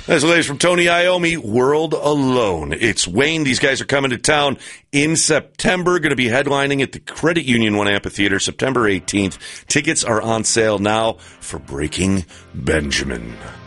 That's the latest from Tony Iommi, World Alone. It's Wayne. These guys are coming to town in September. Going to be headlining at the Credit Union One Amphitheater September 18th. Tickets are on sale now for Breaking Benjamin.